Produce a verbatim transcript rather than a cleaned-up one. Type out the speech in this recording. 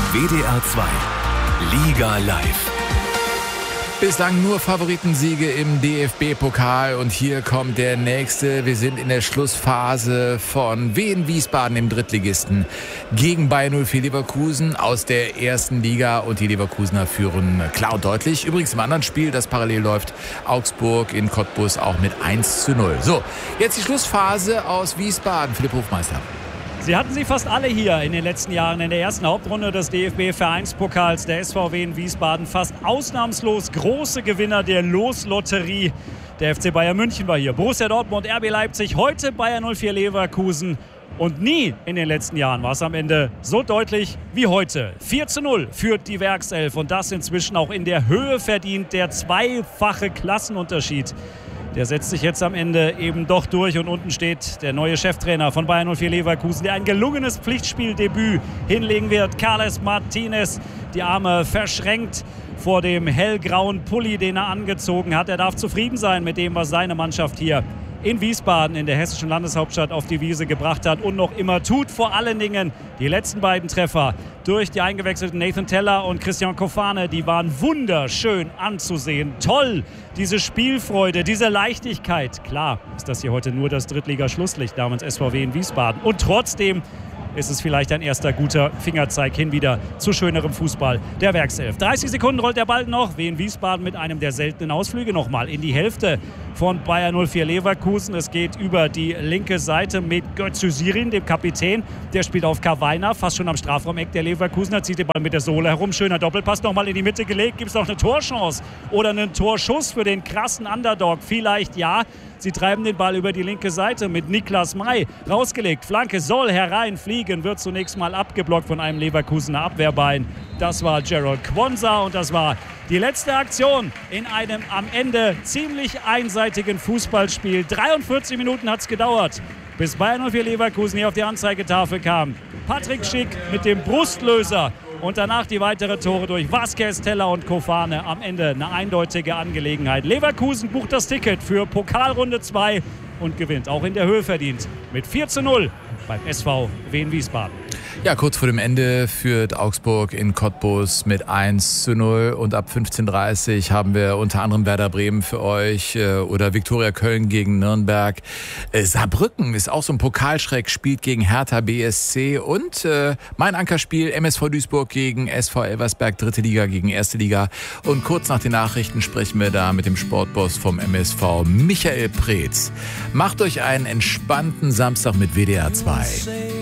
W D R zwei Liga Live. Bislang nur Favoritensiege im D F B-Pokal und hier kommt der nächste. Wir sind in der Schlussphase von Wien Wiesbaden, im Drittligisten, gegen Bayer null vier Leverkusen aus der ersten Liga und die Leverkusener führen klar und deutlich. Übrigens im anderen Spiel, das parallel läuft, Augsburg in Cottbus auch mit eins zu null. So, jetzt die Schlussphase aus Wiesbaden. Philipp Hofmeister. Sie hatten sie fast alle hier in den letzten Jahren in der ersten Hauptrunde des D F B-Vereinspokals. Der S V W in Wiesbaden fast ausnahmslos große Gewinner der Loslotterie. Der F C Bayern München war hier, Borussia Dortmund, R B Leipzig, heute Bayer null vier Leverkusen. Und nie in den letzten Jahren war es am Ende so deutlich wie heute. vier zu null führt die Werkself und das inzwischen auch in der Höhe verdient. Der zweifache Klassenunterschied, der setzt sich jetzt am Ende eben doch durch und unten steht der neue Cheftrainer von Bayer null vier Leverkusen, der ein gelungenes Pflichtspieldebüt hinlegen wird. Carles Martinez, die Arme verschränkt vor dem hellgrauen Pulli, den er angezogen hat. Er darf zufrieden sein mit dem, was seine Mannschaft hier in Wiesbaden, in der hessischen Landeshauptstadt, auf die Wiese gebracht hat und noch immer tut. Vor allen Dingen die letzten beiden Treffer durch die eingewechselten Nathan Teller und Christian Kofane, die waren wunderschön anzusehen. Toll, diese Spielfreude, diese Leichtigkeit. Klar ist das hier heute nur das Drittliga-Schlusslicht namens S V W in Wiesbaden. Und trotzdem ist es vielleicht ein erster guter Fingerzeig hin wieder zu schönerem Fußball der Werkself. dreißig Sekunden rollt der Ball noch. Wien Wiesbaden mit einem der seltenen Ausflüge nochmal in die Hälfte von Bayer null vier Leverkusen. Es geht über die linke Seite mit Götze-Sirin, dem Kapitän. Der spielt auf Kawainer, fast schon am Strafraumeck der Leverkusener, zieht den Ball mit der Sohle herum. Schöner Doppelpass nochmal in die Mitte gelegt. Gibt es noch eine Torchance oder einen Torschuss für den krassen Underdog? Vielleicht ja. Sie treiben den Ball über die linke Seite mit Niklas May. Rausgelegt, Flanke soll hereinfliegen, wird zunächst mal abgeblockt von einem Leverkusener Abwehrbein. Das war Gerald Quonsa und das war die letzte Aktion in einem am Ende ziemlich einseitigen Fußballspiel. dreiundvierzig Minuten hat es gedauert, bis Bayer null vier Leverkusen hier auf die Anzeigetafel kam. Patrick Schick mit dem Brustlöser. Und danach die weiteren Tore durch Vasquez, Teller und Kofane. Am Ende eine eindeutige Angelegenheit. Leverkusen bucht das Ticket für Pokalrunde zwei und gewinnt auch in der Höhe verdient mit vier zu null beim S V W in Wiesbaden. Ja, kurz vor dem Ende führt Augsburg in Cottbus mit eins zu null und ab fünfzehn Uhr dreißig haben wir unter anderem Werder Bremen für euch äh, oder Viktoria Köln gegen Nürnberg. Äh, Saarbrücken ist auch so ein Pokalschreck, spielt gegen Hertha B S C und äh, mein Ankerspiel M S V Duisburg gegen S V Elversberg, dritte Liga gegen erste Liga. Und kurz nach den Nachrichten sprechen wir da mit dem Sportboss vom M S V, Michael Preetz. Macht euch einen entspannten Samstag mit W D R zwei.